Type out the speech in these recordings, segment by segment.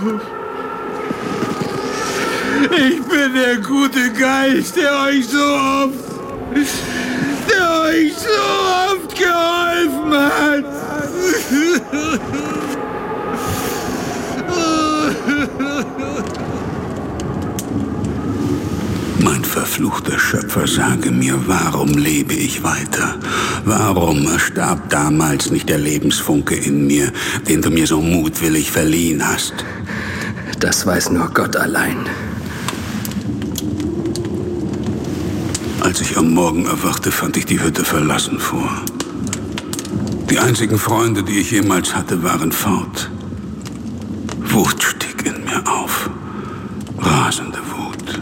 Ich bin der gute Geist, der euch so oft geholfen hat. Mein verfluchter Schöpfer, sage mir, warum lebe ich weiter? Warum erstarb damals nicht der Lebensfunke in mir, den du mir so mutwillig verliehen hast? Das weiß nur Gott allein. Als ich am Morgen erwachte, fand ich die Hütte verlassen vor. Die einzigen Freunde, die ich jemals hatte, waren fort. Wut stieg in mir auf. Rasende Wut.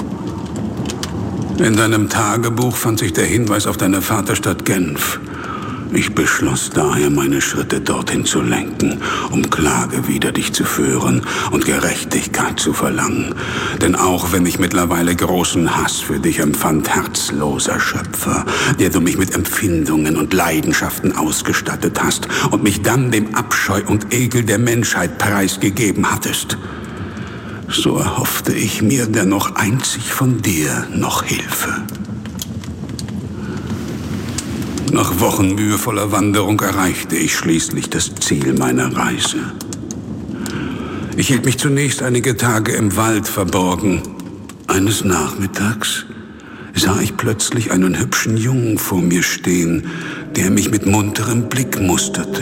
In deinem Tagebuch fand sich der Hinweis auf deine Vaterstadt Genf. Ich beschloss daher, meine Schritte dorthin zu lenken, um Klage wider dich zu führen und Gerechtigkeit zu verlangen. Denn auch wenn ich mittlerweile großen Hass für dich empfand, herzloser Schöpfer, der du mich mit Empfindungen und Leidenschaften ausgestattet hast und mich dann dem Abscheu und Ekel der Menschheit preisgegeben hattest, so erhoffte ich mir dennoch einzig von dir noch Hilfe. Nach Wochen mühevoller Wanderung erreichte ich schließlich das Ziel meiner Reise. Ich hielt mich zunächst einige Tage im Wald verborgen. Eines Nachmittags sah ich plötzlich einen hübschen Jungen vor mir stehen, der mich mit munterem Blick musterte.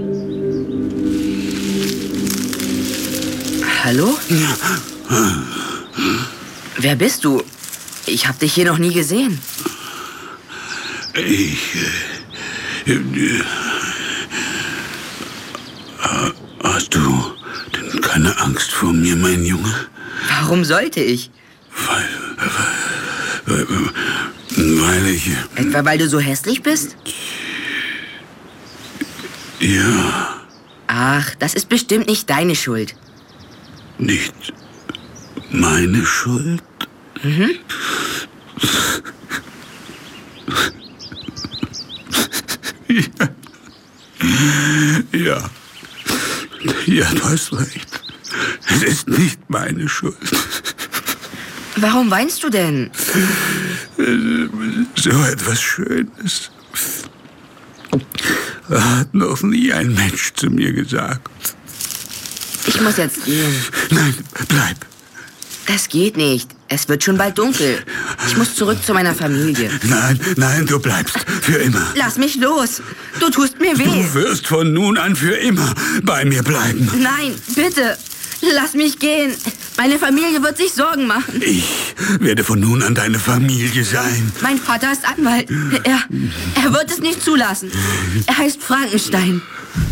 Hallo? Wer bist du? Ich habe dich hier noch nie gesehen. Hast du denn keine Angst vor mir, mein Junge? Warum sollte ich? Weil ich... Etwa weil du so hässlich bist? Ja. Ach, das ist bestimmt nicht deine Schuld. Nicht meine Schuld? Mhm. Ja, du hast recht. Es ist nicht meine Schuld. Warum weinst du denn? So etwas Schönes hat noch nie ein Mensch zu mir gesagt. Ich muss jetzt gehen. Nein, bleib. Das geht nicht. Es wird schon bald dunkel. Ich muss zurück zu meiner Familie. Nein, du bleibst für immer. Lass mich los. Du tust mir weh. Du wirst von nun an für immer bei mir bleiben. Nein, bitte. Lass mich gehen. Meine Familie wird sich Sorgen machen. Ich werde von nun an deine Familie sein. Mein Vater ist Anwalt. Er wird es nicht zulassen. Er heißt Frankenstein.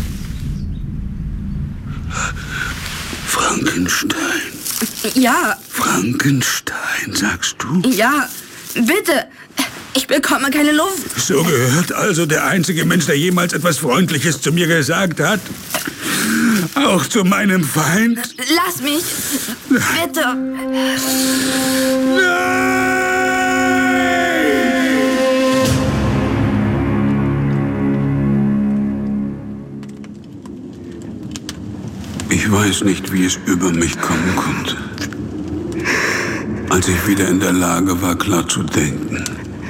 Frankenstein? Ja. Frankenstein, sagst du? Ja, bitte. Ich bekomme keine Luft. So gehört also der einzige Mensch, der jemals etwas Freundliches zu mir gesagt hat. Auch zu meinem Feind? Lass mich. Bitte. Nein! Ich weiß nicht, wie es über mich kommen konnte. Als ich wieder in der Lage war, klar zu denken,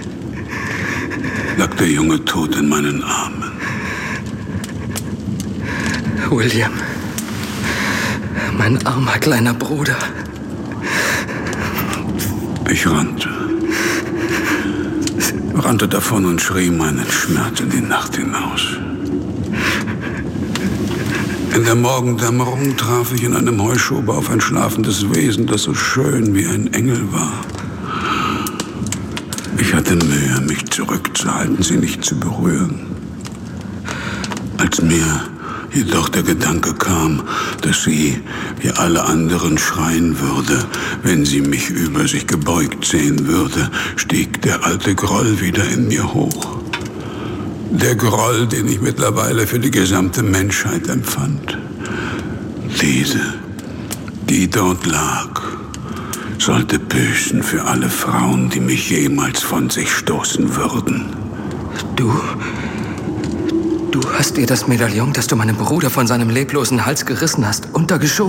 lag der Junge tot in meinen Armen. William, mein armer kleiner Bruder. Ich rannte davon und schrie meinen Schmerz in die Nacht hinaus. In der Morgendämmerung traf ich in einem Heuschober auf ein schlafendes Wesen, das so schön wie ein Engel war. Ich hatte Mühe, mich zurückzuhalten, sie nicht zu berühren. Als mir jedoch der Gedanke kam, dass sie, wie alle anderen, schreien würde, wenn sie mich über sich gebeugt sehen würde, stieg der alte Groll wieder in mir hoch. Der Groll, den ich mittlerweile für die gesamte Menschheit empfand. Diese, die dort lag, sollte büßen für alle Frauen, die mich jemals von sich stoßen würden. Du hast ihr das Medaillon, das du meinem Bruder von seinem leblosen Hals gerissen hast, untergeschoben.